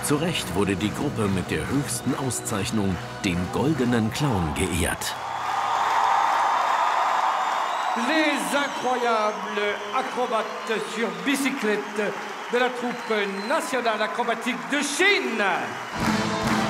Zu Recht wurde die Gruppe mit der höchsten Auszeichnung, dem Goldenen Clown, geehrt. Les incroyables acrobates sur bicyclette de la troupe nationale acrobatique de Chine.